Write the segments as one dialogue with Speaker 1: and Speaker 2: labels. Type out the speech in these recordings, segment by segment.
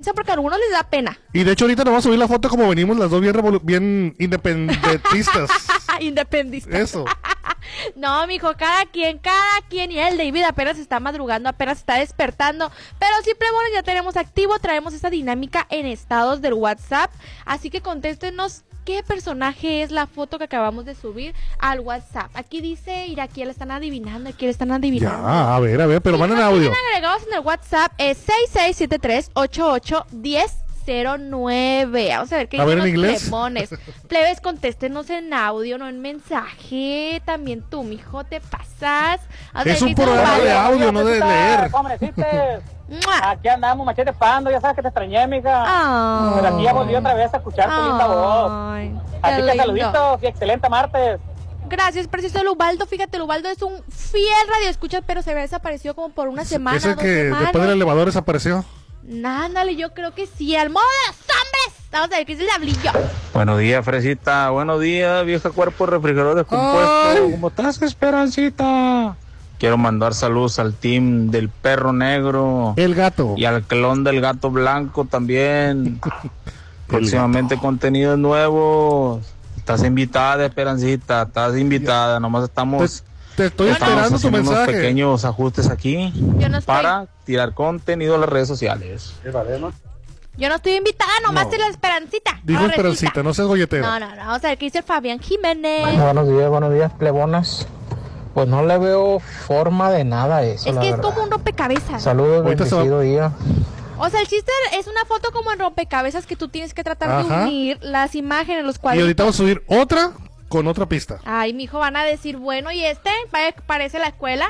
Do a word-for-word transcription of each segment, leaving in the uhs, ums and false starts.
Speaker 1: vergüenza porque a algunos les da pena.
Speaker 2: Y de hecho ahorita nos vamos a subir la foto como venimos las dos bien, revolu- bien independentistas.
Speaker 1: Independistas.
Speaker 2: Eso.
Speaker 1: No, mijo, cada quien, cada quien. Y el David apenas está madrugando, apenas está despertando. Pero siempre, bueno, ya tenemos activo, traemos esa dinámica en estados del WhatsApp. Así que contéstenos qué personaje es la foto que acabamos de subir al WhatsApp. Aquí dice, mira, aquí le están adivinando, aquí le están adivinando.
Speaker 2: Ya, a ver, a ver, pero
Speaker 1: Si
Speaker 2: manden
Speaker 1: no
Speaker 2: audio.
Speaker 1: tienen agregados en el WhatsApp es seis seis siete tres ocho ocho uno cero cero nueve. Vamos a ver qué
Speaker 2: A ver,
Speaker 1: dicen
Speaker 2: ¿en
Speaker 1: los
Speaker 2: inglés?
Speaker 1: plebones. Plebes, contéstenos en audio, no en mensaje. También tú, mijo, te pasas. O sea,
Speaker 2: Es un
Speaker 1: dice
Speaker 2: programa
Speaker 1: Osvaldo.
Speaker 2: de audio, no de leer.
Speaker 3: ¿Cómo amaneciste?
Speaker 1: ¡Mua!
Speaker 3: Aquí andamos, machete pando, ya sabes que te extrañé, mija.
Speaker 1: Ay.
Speaker 3: Pero aquí ya volví otra vez a escuchar tu linda voz.
Speaker 1: Ay, qué
Speaker 3: Así que
Speaker 1: lindo.
Speaker 3: saluditos y excelente martes.
Speaker 1: Gracias, precioso Lubaldo. Fíjate, Lubaldo es un fiel radioescucha, pero se había desaparecido como por una semana,
Speaker 2: Ese
Speaker 1: dos
Speaker 2: que
Speaker 1: semanas.
Speaker 2: después del elevador desapareció.
Speaker 1: Ándale, yo creo que sí. Al modo de los hombres. Vamos a ver qué es el diablillo.
Speaker 4: Buenos días, Fresita. Buenos días, vieja cuerpo refrigerador descompuesto.
Speaker 2: Ay.
Speaker 4: ¿Cómo estás, Esperancita? Quiero mandar saludos al team del perro negro
Speaker 2: El gato.
Speaker 4: y al clon del gato blanco también. Próximamente contenidos nuevos. Estás invitada, Esperancita. Estás invitada. Nomás estamos,
Speaker 2: Te, te estoy
Speaker 4: estamos
Speaker 2: esperando tu
Speaker 4: haciendo unos
Speaker 2: mensaje.
Speaker 4: pequeños ajustes aquí
Speaker 1: Yo no estoy,
Speaker 4: para tirar contenido a las redes sociales.
Speaker 1: yo no estoy invitada, nomás
Speaker 2: No.
Speaker 1: de la Esperancita.
Speaker 2: Dijo
Speaker 1: Ahora
Speaker 2: Esperancita,
Speaker 1: resulta.
Speaker 2: no seas golletera.
Speaker 1: No, no, no. Vamos a ver qué dice Fabián Jiménez.
Speaker 5: Buenos días, buenos días, plebonas. Pues no le veo forma de nada a eso,
Speaker 1: Es
Speaker 5: la
Speaker 1: que es
Speaker 5: verdad.
Speaker 1: como un rompecabezas.
Speaker 5: Saludos,
Speaker 2: Ahorita se va-
Speaker 5: bendecido día.
Speaker 1: O sea, el chiste es una foto como en rompecabezas que tú tienes que tratar de
Speaker 2: Ajá.
Speaker 1: unir las imágenes, los
Speaker 2: Y
Speaker 1: cuadritos.
Speaker 2: ahorita vamos a subir otra con otra pista.
Speaker 1: Ay, mijo, van a decir, bueno, ¿y este? Pa- Parece la escuela.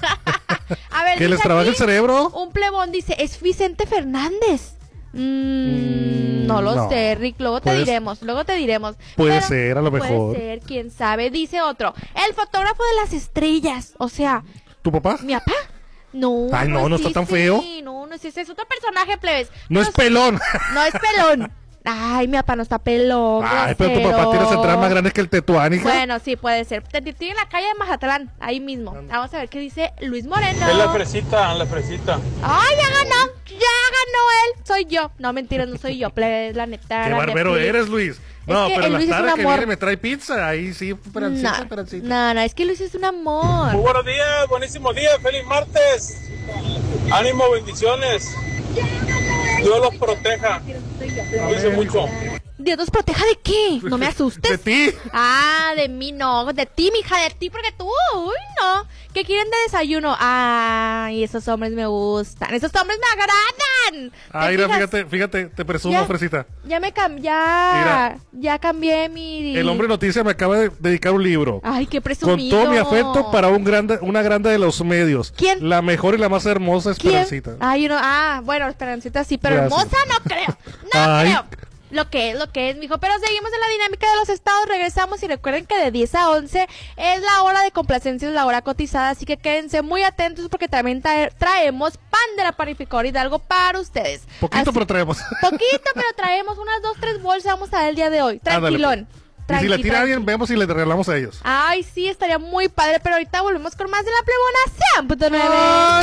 Speaker 1: A ver,
Speaker 2: Que
Speaker 1: dice
Speaker 2: les trabaje el
Speaker 1: aquí,
Speaker 2: cerebro.
Speaker 1: un plebón dice, es Vicente Fernández. Mm,
Speaker 2: Mm,
Speaker 1: no lo
Speaker 2: no.
Speaker 1: sé, Rick, luego te
Speaker 2: Puede-
Speaker 1: diremos, luego te diremos.
Speaker 2: Puede
Speaker 1: Pero
Speaker 2: ser, a lo mejor.
Speaker 1: Puede ser, quién sabe. Dice otro, el fotógrafo de las estrellas. O sea,
Speaker 2: ¿Tu papá?
Speaker 1: ¿mi papá? No.
Speaker 2: Ay, no, no está tan feo.
Speaker 1: No, no es ese, es otro personaje, plebes.
Speaker 2: No es
Speaker 1: Pero-
Speaker 2: pelón.
Speaker 1: No es pelón. Ay, mi papá no está pelón.
Speaker 2: Ay, pero tu
Speaker 1: grosero.
Speaker 2: papá tiene las entradas más grandes que el Tetuán, hija.
Speaker 1: Bueno, sí, puede ser. Te- te- Tiene en la calle de Mazatlán, ahí mismo. Vamos a ver qué dice Luis Moreno.
Speaker 6: Es la fresita, la fresita.
Speaker 1: Ay, ya ganó, ya ganó él. Soy yo. No, mentira, no soy yo, plebes, la neta.
Speaker 2: Qué
Speaker 1: la
Speaker 2: barbero
Speaker 1: Netflix.
Speaker 2: eres, Luis. No,
Speaker 1: que
Speaker 2: pero
Speaker 1: el
Speaker 2: la
Speaker 1: Luis es un
Speaker 2: tarde que
Speaker 1: amor.
Speaker 2: viene me trae pizza. Ahí sí, Esperancita,
Speaker 1: No,
Speaker 2: Esperancita.
Speaker 1: no, no, es que Luis es un
Speaker 6: Muy
Speaker 1: amor.
Speaker 6: buenos días, buenísimo día, feliz martes. Ánimo, bendiciones. Dios los proteja. Cuídense mucho.
Speaker 1: Dios nos proteja de qué? No me asustes.
Speaker 2: De ti.
Speaker 1: Ah, de mí no, de ti, mija, de ti, porque tú, uy, no. ¿Qué quieren de desayuno? Ay, esos hombres me gustan, esos hombres me agradan. ¿Te
Speaker 2: Ay, mira,
Speaker 1: fijas?
Speaker 2: fíjate, fíjate, te presumo,
Speaker 1: Ya.
Speaker 2: Fresita.
Speaker 1: Ya me cambié, ya, ya cambié mi...
Speaker 2: El hombre noticia me acaba de dedicar un libro.
Speaker 1: Ay, qué
Speaker 2: Con
Speaker 1: presumido.
Speaker 2: todo mi afecto para un grande, una grande de los medios.
Speaker 1: ¿Quién?
Speaker 2: La mejor y la más hermosa
Speaker 1: ¿Quién?
Speaker 2: Esperancita.
Speaker 1: Ay, no, ah, bueno, Esperancita sí, pero
Speaker 2: Gracias.
Speaker 1: hermosa no creo, no
Speaker 2: Ay.
Speaker 1: creo. Lo que es, lo que es, mijo. Pero seguimos en la dinámica de los estados, regresamos y recuerden que de diez a once es la hora de complacencia, es la hora cotizada, así que quédense muy atentos porque también trae- traemos pan de la panificadora Hidalgo para ustedes.
Speaker 2: Poquito,
Speaker 1: Así-
Speaker 2: pero traemos.
Speaker 1: Poquito, pero traemos unas dos, tres bolsas, vamos a ver el día de hoy.
Speaker 2: Ándale,
Speaker 1: Tranquilón.
Speaker 2: pues. Y si
Speaker 1: Tranqui,
Speaker 2: la tira
Speaker 1: tranqui.
Speaker 2: alguien, vemos si le regalamos a ellos.
Speaker 1: Ay, sí, estaría muy padre, pero ahorita volvemos con más de la plebona cien punto nueve.
Speaker 2: Ay.